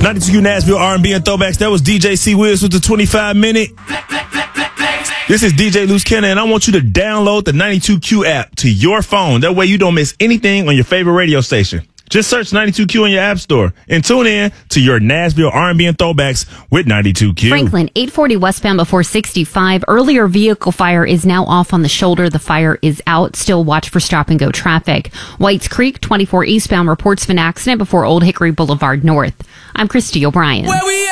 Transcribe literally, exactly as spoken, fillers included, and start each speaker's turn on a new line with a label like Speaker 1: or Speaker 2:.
Speaker 1: ninety-two Q Nashville R and B and Throwbacks. That was D J C Wills with the twenty-five minute. This is D J Loose Cannon, and I want you to download the ninety-two Q app to your phone. That way you don't miss anything on your favorite radio station. Just search ninety-two Q in your app store and tune in to your Nashville R and B and Throwbacks with ninety-two Q.
Speaker 2: Franklin, eight forty westbound before sixty-five. Earlier vehicle fire is now off on the shoulder. The fire is out. Still watch for stop-and-go traffic. Whites Creek, twenty-four eastbound, reports of an accident before Old Hickory Boulevard North. I'm Christy O'Brien.
Speaker 3: Where we